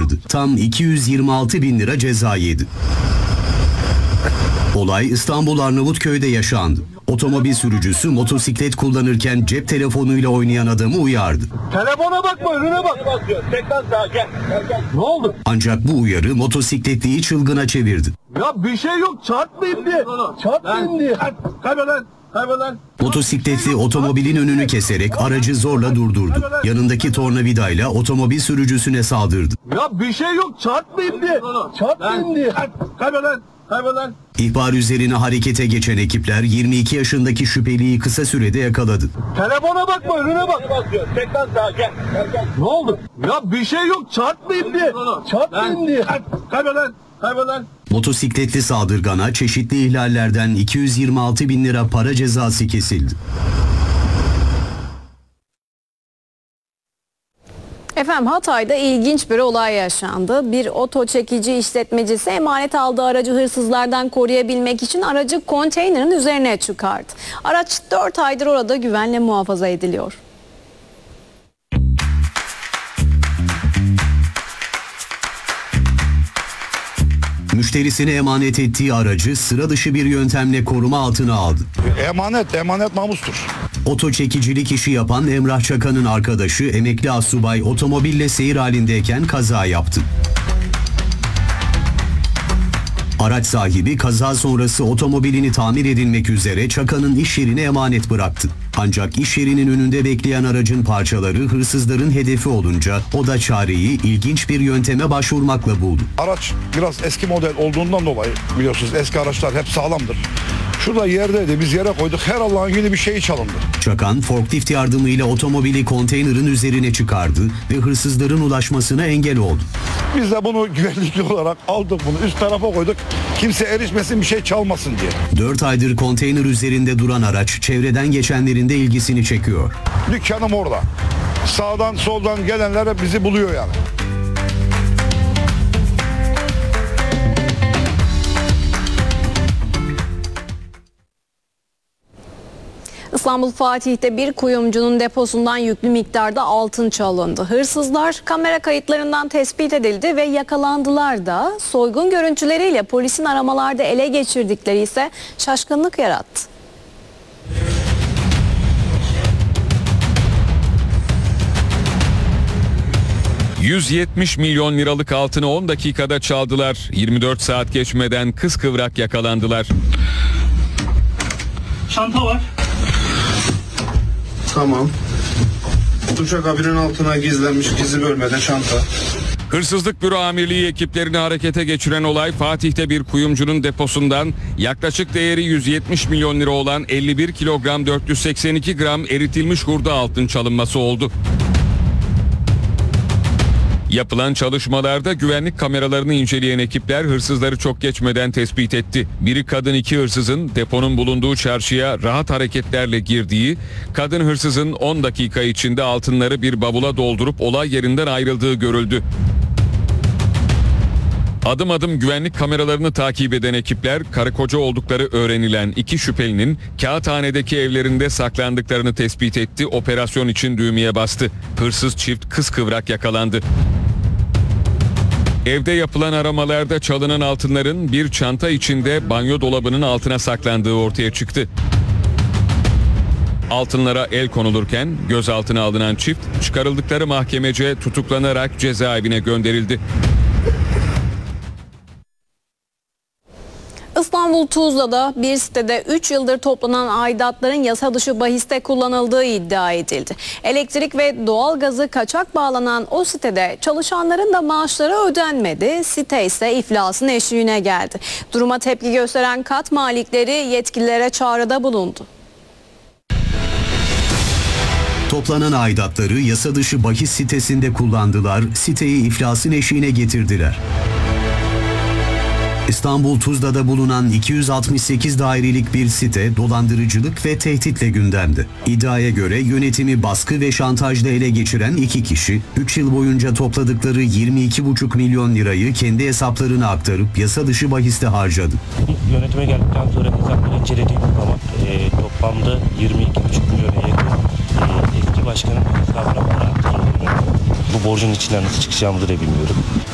saldırdı. Tam 226 bin lira ceza yedi. Olay İstanbul Arnavutköy'de yaşandı. Otomobil sürücüsü motosiklet kullanırken cep telefonuyla oynayan adamı uyardı. Telefona bakma, önüne bak. Tekrar sağa gel. Ne oldu? Ancak bu uyarı motosikletliyi çılgına çevirdi. Ya bir şey yok, çarpmayayım diye. Çarpmayayım diye. Kaybol lan. Motosikletli otomobilin önünü keserek aracı zorla durdurdu. Yanındaki tornavidayla otomobil sürücüsüne saldırdı. Ya bir şey yok, çarpmayayım diye. Çarpmayayım diye. Kaybol lan. İhbar üzerine harekete geçen ekipler 22 yaşındaki şüpheliyi kısa sürede yakaladı. Telefona bakma, önüne bak. Tekrar sağa gel. Ne oldu? Ya bir şey yok, çarpmayayım diye. Çarpmayayım diye. Kaybol lan. Motosikletli saldırgana çeşitli ihlallerden 226 bin lira para cezası kesildi. Efendim Hatay'da ilginç bir olay yaşandı. Bir oto çekici işletmecisi emanet aldığı aracı hırsızlardan koruyabilmek için aracı konteynerin üzerine çıkardı. Araç 4 aydır orada güvenle muhafaza ediliyor. Müşterisine emanet ettiği aracı sıra dışı bir yöntemle koruma altına aldı. Emanet namustur. Oto çekicilik işi yapan Emrah Çakan'ın arkadaşı emekli astsubay otomobille seyir halindeyken kaza yaptı. Araç sahibi kaza sonrası otomobilini tamir edilmek üzere Çakan'ın iş yerine emanet bıraktı. Ancak iş yerinin önünde bekleyen aracın parçaları hırsızların hedefi olunca o da çareyi ilginç bir yönteme başvurmakla buldu. Araç biraz eski model olduğundan dolayı biliyorsunuz eski araçlar hep sağlamdır. Şurada yerdeydi, biz yere koyduk, her Allah'ın günü bir şey çalındı. Çakan forklift yardımıyla otomobili konteynerin üzerine çıkardı ve hırsızların ulaşmasına engel oldu. Biz de bunu güvenlikli olarak aldık, bunu üst tarafa koyduk. Kimse erişmesin, bir şey çalmasın diye. 4 aydır konteyner üzerinde duran araç çevreden geçenlerin de ilgisini çekiyor. Dükkanım orada. Sağdan soldan gelenler hep bizi buluyor yani. İstanbul Fatih'te bir kuyumcunun deposundan yüklü miktarda altın çalındı. Hırsızlar kamera kayıtlarından tespit edildi ve yakalandılar da soygun görüntüleriyle polisin aramalarda ele geçirdikleri ise şaşkınlık yarattı. ...170 milyon liralık altını 10 dakikada çaldılar. 24 saat geçmeden kıskıvrak yakalandılar. Çanta var. Tamam. Duşakabinin altına gizlenmiş, gizli bölmede çanta. Hırsızlık Büro Amirliği ekiplerini harekete geçiren olay Fatih'te bir kuyumcunun deposundan yaklaşık değeri 170 milyon lira olan 51 kilogram 482 gram eritilmiş hurda altın çalınması oldu. Yapılan çalışmalarda güvenlik kameralarını inceleyen ekipler hırsızları çok geçmeden tespit etti. Biri kadın, iki hırsızın deponun bulunduğu çarşıya rahat hareketlerle girdiği, kadın hırsızın 10 dakika içinde altınları bir bavula doldurup olay yerinden ayrıldığı görüldü. Adım adım güvenlik kameralarını takip eden ekipler karı koca oldukları öğrenilen iki şüphelinin Kağıthane'deki evlerinde saklandıklarını tespit etti. Operasyon için düğmeye bastı. Hırsız çift kıskıvrak yakalandı. Evde yapılan aramalarda çalınan altınların bir çanta içinde banyo dolabının altına saklandığı ortaya çıktı. Altınlara el konulurken gözaltına alınan çift çıkarıldıkları mahkemece tutuklanarak cezaevine gönderildi. İstanbul Tuzla'da bir sitede 3 yıldır toplanan aidatların yasa dışı bahiste kullanıldığı iddia edildi. Elektrik ve doğalgazı kaçak bağlanan o sitede çalışanların da maaşları ödenmedi. Site ise iflasın eşiğine geldi. Duruma tepki gösteren kat malikleri yetkililere çağrıda bulundu. Toplanan aidatları yasa dışı bahis sitesinde kullandılar, siteyi iflasın eşiğine getirdiler. İstanbul Tuzla'da bulunan 268 dairelik bir site dolandırıcılık ve tehditle gündemde. İddiaya göre yönetimi baskı ve şantajla ele geçiren iki kişi 3 yıl boyunca topladıkları 22,5 milyon lirayı kendi hesaplarına aktarıp yasa dışı bahiste harcadı. Yönetime geldikten sonra hesapları incelediğim zaman toplamda 22,5 milyona yakın eski başkanın hesabına para aktarıldığını, bu borcun içinden nasıl çıkacağımızı da bilmiyorum.